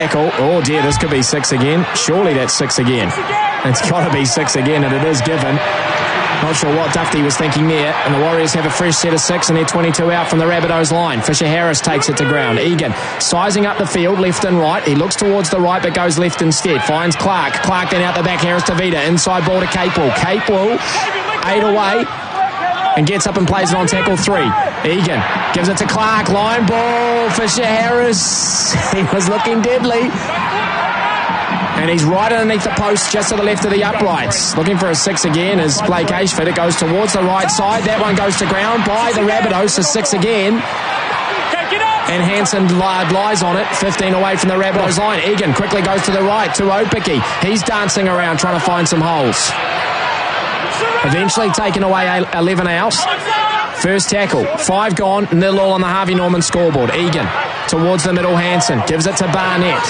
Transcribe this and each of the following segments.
Oh dear, this could be 6 again. Surely that's 6 again. It's got to be 6 again, and it is given. Not sure what Dufty was thinking there. And the Warriors have a fresh set of 6, and they're 22 out from the Rabbitohs line. Fisher-Harris takes it to ground. Egan sizing up the field, left and right. He looks towards the right, but goes left instead. Finds Clark. Clark then out the back. Harris to Vida. Inside ball to Capewell. Capewell, 8 away. And gets up and plays it on tackle 3. Egan gives it to Clark. Line ball. Fisher-Harris. He was looking deadly. And he's right underneath the post, just to the left of the uprights. Looking for a 6 again is Blake Ashford. It goes towards the right side. That one goes to ground by the Rabbitohs for 6 again. And Hansen lies on it, 15 away from the Rabbitohs line. Egan quickly goes to the right to Opiki. He's dancing around trying to find some holes. Eventually taken away 11 out. First tackle, 5 gone, 0 all on the Harvey Norman scoreboard. Egan towards the middle, Hansen gives it to Barnett.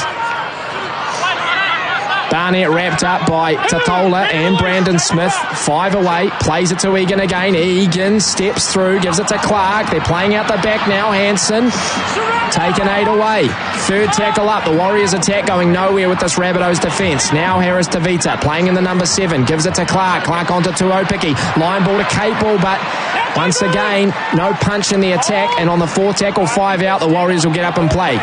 Barnett wrapped up by Tatola and Brandon Smith. 5 away, plays it to Egan again. Egan steps through, gives it to Clark. They're playing out the back now. Hansen taken 8 away. Third tackle up. The Warriors attack going nowhere with this Rabbitohs defence. Now Harris to Vita, playing in the number 7. Gives it to Clark. Clark onto Tuopiki. Line ball to Capewell, but once again, no punch in the attack. And on the 4th tackle, 5 out, the Warriors will get up and play.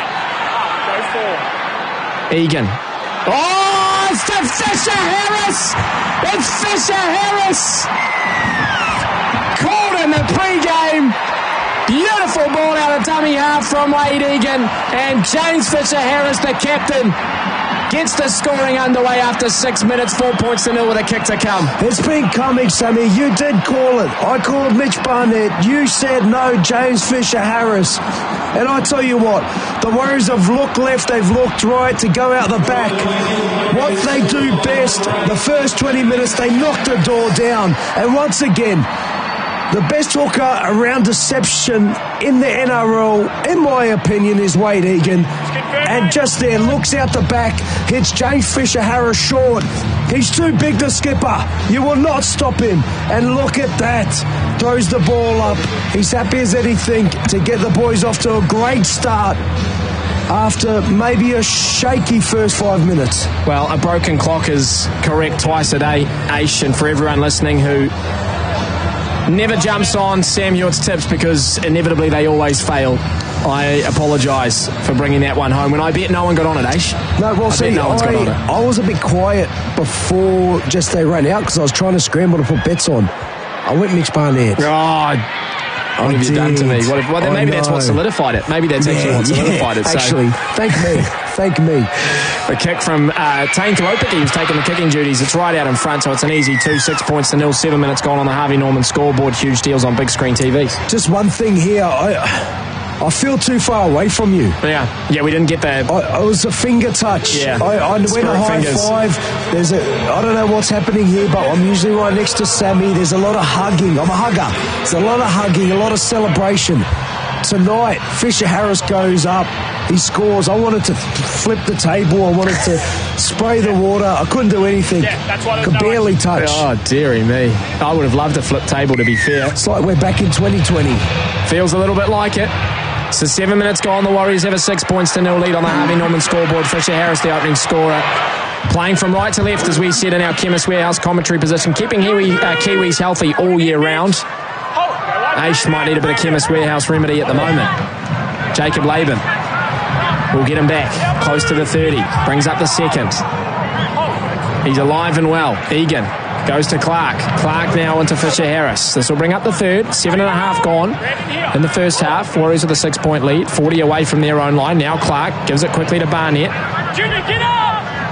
Egan. Oh! It's to Fisher-Harris! It's Fisher-Harris! Called in the pre-game. Beautiful ball out of dummy half from Wade Egan. And James Fisher-Harris, the captain, gets the scoring underway after 6 minutes, 4 points to 0 with a kick to come. It's been coming, Sammy. You did call it. I called Mitch Barnett. You said no, James Fisher-Harris. And I tell you what, the Warriors have looked left, they've looked right to go out the back. What they do best, the first 20 minutes, they knock the door down. And once again, the best hooker around deception in the NRL, in my opinion, is Wade Egan. And just there, looks out the back, hits James Fisher-Harris short. He's too big to skipper. You will not stop him. And look at that. Throws the ball up. He's happy as anything to get the boys off to a great start after maybe a shaky first 5 minutes. Well, a broken clock is correct twice a day, Aish, and for everyone listening who never jumps on Sam Hewitt's tips because inevitably they always fail, I apologise for bringing that one home. When I bet no one got on it, Aish. No, well, I was a bit quiet before just they ran out because I was trying to scramble to put bets on. I went Mitch Barnett. What have you done to me? Maybe that's what solidified it. Maybe that's actually what solidified it. Actually, thank me. The kick from Tane Tuopiki, who's taking the kicking duties. It's right out in front, so it's an easy 2, 6 points to 0. 7 minutes gone on the Harvey Norman scoreboard. Huge deals on big screen TVs. Just one thing here. I feel too far away from you. Yeah, we didn't get that. It was a finger touch. Yeah, I went a high five. I don't know what's happening here, but I'm usually right next to Sammy. There's a lot of hugging. I'm a hugger. There's a lot of hugging, a lot of celebration. Tonight, Fisher-Harris goes up. He scores. I wanted to flip the table. I wanted to spray the water. I couldn't do anything. Could barely touch. Oh, dearie me. I would have loved a flip table, to be fair. It's like we're back in 2020. Feels a little bit like it. So 7 minutes gone. The Warriors have a 6 points to 0 lead on the Harvey Norman scoreboard. Fisher-Harris, the opening scorer. Playing from right to left, as we said in our Chemist Warehouse commentary position. Keeping Kiwis healthy all year round. Aish might need a bit of Chemist Warehouse remedy at the moment. Jacob Laban will get him back. Close to the 30. Brings up the second. He's alive and well. Egan goes to Clark. Clark now into Fisher-Harris. This will bring up the third. 7.5 gone in the first half. Warriors with a 6 point lead. 40 away from their own line. Now Clark gives it quickly to Barnett. Junior, get up!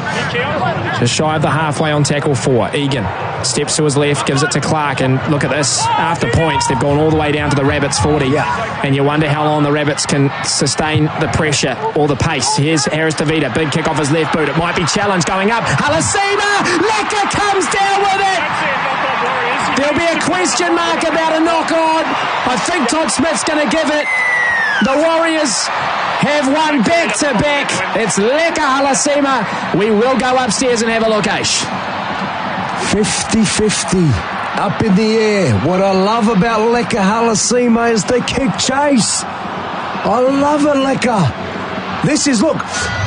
Just shy of the halfway on tackle 4. Egan steps to his left, gives it to Clark, and look at this. After points, they've gone all the way down to the Rabbits 40. Yeah. And you wonder how long the Rabbits can sustain the pressure or the pace. Here's Harris DeVita. Big kick off his left boot. It might be challenged going up. Halasima! Lecker comes down with it! There'll be a question mark about a knock-on. I think Todd Smith's going to give it. The Warriors have won back-to-back. It's Leka Halasima. We will go upstairs and have a look, Aish. 50-50 up in the air. What I love about Leka Halasima is the kick chase. I love it, Leka. This is, look,